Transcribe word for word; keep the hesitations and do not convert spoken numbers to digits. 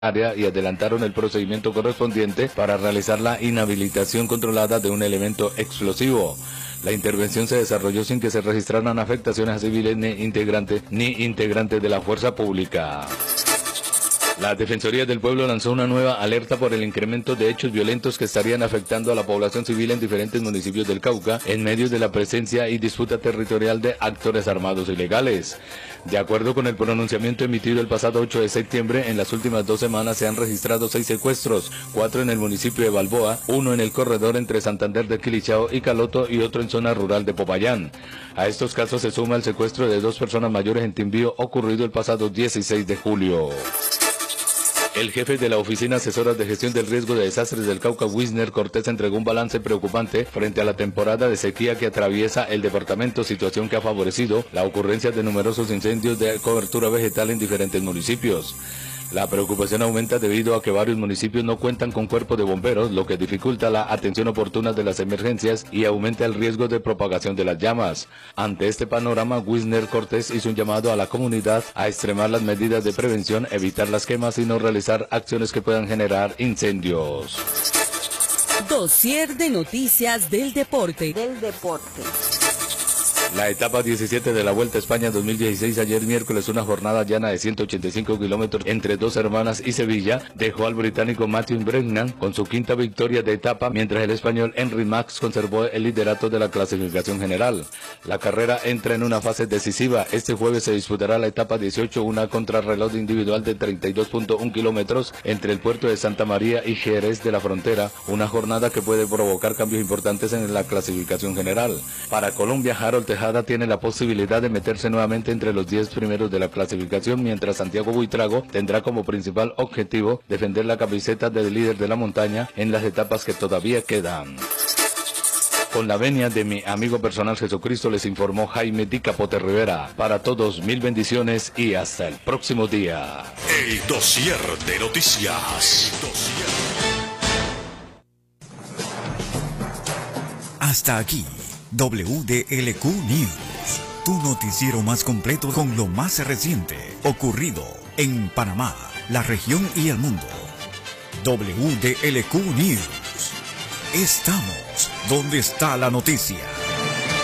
área y adelantaron el procedimiento correspondiente para realizar la inhabilitación controlada de un elemento explosivo. La intervención se desarrolló sin que se registraran afectaciones a civiles ni integrantes ni integrantes de la fuerza pública. La Defensoría del Pueblo lanzó una nueva alerta por el incremento de hechos violentos que estarían afectando a la población civil en diferentes municipios del Cauca en medio de la presencia y disputa territorial de actores armados ilegales. De acuerdo con el pronunciamiento emitido el pasado ocho de septiembre, en las últimas dos semanas se han registrado seis secuestros, cuatro en el municipio de Balboa, uno en el corredor entre Santander de Quilichao y Caloto y otro en zona rural de Popayán. A estos casos se suma el secuestro de dos personas mayores en Timbío ocurrido el pasado dieciséis de julio. El jefe de la Oficina Asesora de Gestión del Riesgo de Desastres del Cauca, Wisner Cortés, entregó un balance preocupante frente a la temporada de sequía que atraviesa el departamento, situación que ha favorecido la ocurrencia de numerosos incendios de cobertura vegetal en diferentes municipios. La preocupación aumenta debido a que varios municipios no cuentan con cuerpo de bomberos, lo que dificulta la atención oportuna de las emergencias y aumenta el riesgo de propagación de las llamas. Ante este panorama, Wisner Cortés hizo un llamado a la comunidad a extremar las medidas de prevención, evitar las quemas y no realizar acciones que puedan generar incendios. Dossier de noticias del deporte. Del deporte. La etapa diecisiete de la Vuelta a España dos mil dieciséis, ayer miércoles, una jornada llana de ciento ochenta y cinco kilómetros entre Dos Hermanas y Sevilla, dejó al británico Matthew Brennan con su quinta victoria de etapa, mientras el español Henry Max conservó el liderato de la clasificación general. La carrera entra en una fase decisiva. Este jueves se disputará la etapa dieciocho, una contrarreloj individual de treinta y dos punto uno kilómetros entre el puerto de Santa María y Jerez de la Frontera, una jornada que puede provocar cambios importantes en la clasificación general. Para Colombia, Harold Tejada tiene la posibilidad de meterse nuevamente entre los diez primeros de la clasificación, mientras Santiago Buitrago tendrá como principal objetivo defender la camiseta de líder de la montaña en las etapas que todavía quedan. Con la venia de mi amigo personal Jesucristo, les informó Jaime Di Capote Rivera. Para todos, mil bendiciones y hasta el próximo día. El dossier de noticias. Hasta aquí, W D L Q News, tu noticiero más completo con lo más reciente ocurrido en Panamá, la región y el mundo. W D L Q News. Estamos donde está la noticia.